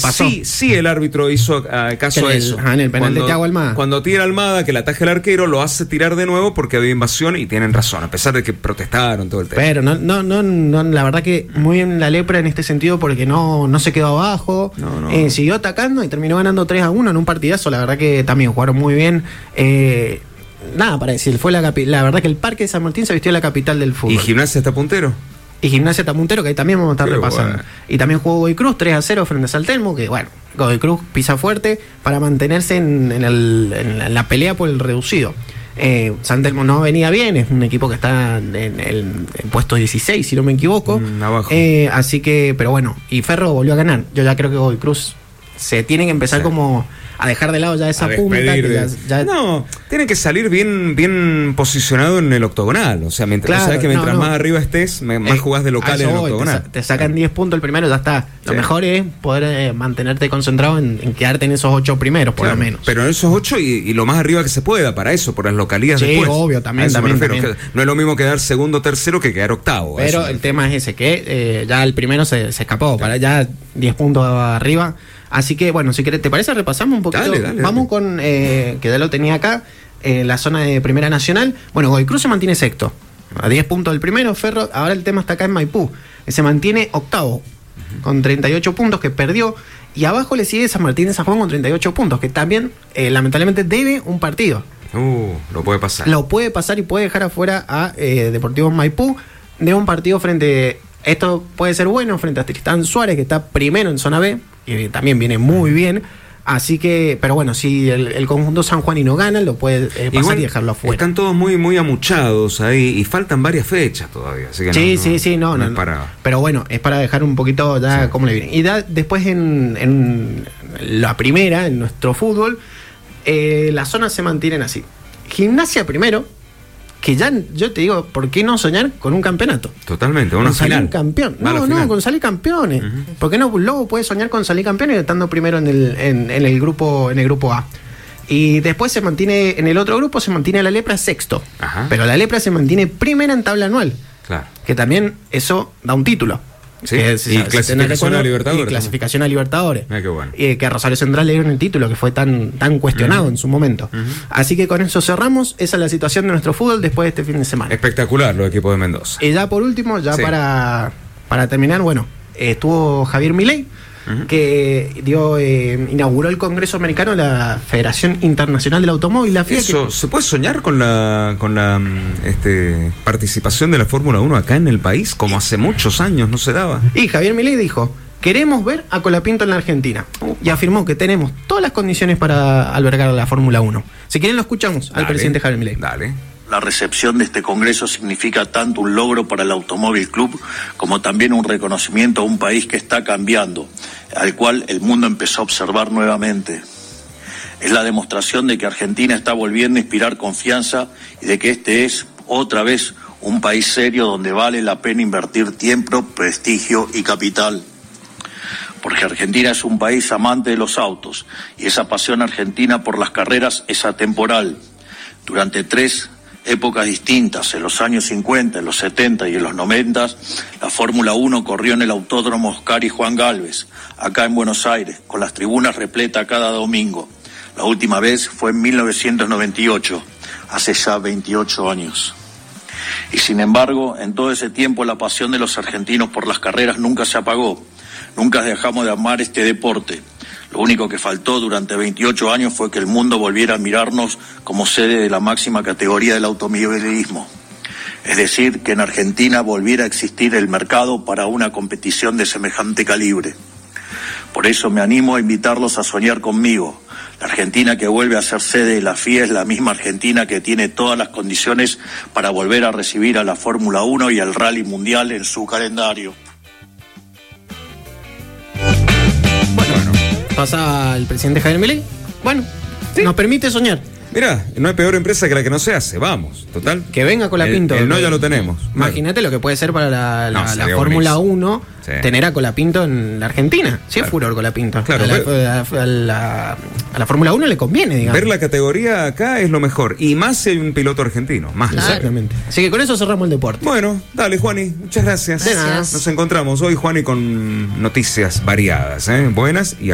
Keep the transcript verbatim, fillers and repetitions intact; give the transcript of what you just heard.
pasó. Sí, sí, el árbitro hizo uh, caso a eso. En el penal cuando, de Thiago Almada. Cuando tira Almada, que le ataja el arquero, lo hace tirar de nuevo porque había invasión y tienen razón, a pesar de que protestaron todo el tema. Pero no, no, no, no la verdad que muy bien la Lepra en este sentido porque no, no se quedó abajo, no, no. Eh, siguió atacando y terminó ganando tres a uno en un partidazo. La verdad que también jugaron muy bien. Eh, nada para decir, fue la, capi- la verdad que el Parque de San Martín se vistió la capital del fútbol. ¿Y Gimnasia está puntero? Y Gimnasia Tapuntero, que ahí también vamos a estar Qué repasando. bueno. Y también jugó Godoy Cruz tres a cero frente a Saltelmo, que bueno, Godoy Cruz pisa fuerte para mantenerse en, en, el, en, la, en la pelea por el reducido. Eh, Saltelmo no venía bien, es un equipo que está en el en, en puesto dieciséis, si no me equivoco. Mm, abajo. Eh, así que, pero bueno, y Ferro volvió a ganar. Yo ya creo que Godoy Cruz se tiene que empezar sí. como a dejar de lado ya esa punta. Que ya, ya... No, tiene que salir bien bien posicionado en el octogonal. O sea, mientras, claro, sabes que mientras no, no. más arriba estés, más eh, jugás de local en el voy, octogonal. Te, sa- te sacan diez puntos el primero, ya está. Lo sí. mejor es poder eh, mantenerte concentrado en, en quedarte en esos ocho primeros, por claro, lo menos. Pero en esos ocho y, y lo más arriba que se pueda, para eso, por las localías sí, después. obvio, también. A eso también, me refiero. también. No es lo mismo quedar segundo o tercero que quedar octavo. Pero eso. el tema es ese, que eh, ya el primero se, se escapó, sí. para ya diez puntos arriba. Así que, bueno, si querés, ¿te parece? Repasamos un poquito. Dale, dale, Vamos dale. con, eh, que ya lo tenía acá, eh, la zona de Primera Nacional. Bueno, Godoy Cruz se mantiene sexto, a diez puntos del primero. Ferro, ahora el tema está acá en Maipú, se mantiene octavo, uh-huh. con treinta y ocho puntos, que perdió. Y abajo le sigue San Martín de San Juan con treinta y ocho puntos, que también, eh, lamentablemente, debe un partido. Uh, lo puede pasar. Lo puede pasar y puede dejar afuera a eh, Deportivo Maipú de un partido frente... Esto puede ser bueno frente a Tristán Suárez, que está primero en zona B, y también viene muy bien. Así que, pero bueno, si el, el conjunto sanjuanino gana, lo puede eh, pasar igual y dejarlo afuera. Están todos muy muy amuchados ahí y faltan varias fechas todavía. Así que sí, no, sí, no, sí, no, no, no, no. Para... Pero bueno, es para dejar un poquito ya sí. cómo le viene. Y da, después en, en la primera, en nuestro fútbol, eh, las zonas se mantienen así. Gimnasia primero, que ya yo te digo, ¿por qué no soñar con un campeonato? Totalmente, una con final. Salir campeón. No, no, final. con salir campeones. Uh-huh. ¿Por qué no Lobo puede soñar con salir campeón y estando primero en el, en, en el grupo, en el grupo A? Y después se mantiene, en el otro grupo se mantiene la Lepra sexto. Ajá. Pero la Lepra se mantiene primera en tabla anual. Claro. Que también eso da un título. Sí, que es, y se, clasificación se a Libertadores. Y clasificación a Libertadores. Ah, qué bueno. Y que a Rosario Central le dieron el título, que fue tan, tan cuestionado uh-huh. en su momento. Uh-huh. Así que con eso cerramos. Esa es la situación de nuestro fútbol después de este fin de semana. Espectacular los equipos de Mendoza. Y ya por último, ya sí. para, para terminar, bueno, eh, estuvo Javier Milei, uh-huh. que dio eh, inauguró el Congreso Americano de la Federación Internacional del Automóvil, la F I A. Eso, que... ¿se puede soñar con la con la este, participación de la Fórmula uno acá en el país? Como hace muchos años no se daba. Y Javier Milei dijo: queremos ver a Colapinto en la Argentina. Y afirmó que tenemos todas las condiciones para albergar a la Fórmula uno. Si quieren lo escuchamos dale, al presidente Javier Milei. Dale. La recepción de este congreso significa tanto un logro para el Automóvil Club como también un reconocimiento a un país que está cambiando, al cual el mundo empezó a observar nuevamente. Es la demostración de que Argentina está volviendo a inspirar confianza y de que este es otra vez un país serio donde vale la pena invertir tiempo, prestigio y capital. Porque Argentina es un país amante de los autos y esa pasión argentina por las carreras es atemporal. Durante tres épocas distintas, en los años cincuenta, en los setenta y en los noventa, la Fórmula uno corrió en el Autódromo Oscar y Juan Galvez, acá en Buenos Aires, con las tribunas repletas cada domingo. La última vez fue en mil novecientos noventa y ocho, hace ya veintiocho años. Y sin embargo, en todo ese tiempo la pasión de los argentinos por las carreras nunca se apagó. Nunca dejamos de amar este deporte. Lo único que faltó durante veintiocho años fue que el mundo volviera a mirarnos como sede de la máxima categoría del automovilismo. Es decir, que en Argentina volviera a existir el mercado para una competición de semejante calibre. Por eso me animo a invitarlos a soñar conmigo. La Argentina que vuelve a ser sede de la F I A es la misma Argentina que tiene todas las condiciones para volver a recibir a la Fórmula uno y al Rally Mundial en su calendario. Pasa el presidente Javier Milei. Bueno, sí. Nos permite soñar. Mirá, no hay peor empresa que la que no se hace. Vamos, total. Que venga Colapinto. El, el no ya lo tenemos. Imagínate lo que puede ser para la, la, no, la Fórmula uno sí. tener a Colapinto en la Argentina. Sí, claro. Es furor Colapinto. Claro, a la, a, a la, a la Fórmula uno le conviene, digamos. Ver la categoría acá es lo mejor. Y más si hay un piloto argentino. Más. Exactamente. Así que con eso cerramos el deporte. Bueno, dale, Juani. Muchas gracias. De nada. Nos encontramos hoy, Juani, con noticias variadas, ¿eh? Buenas y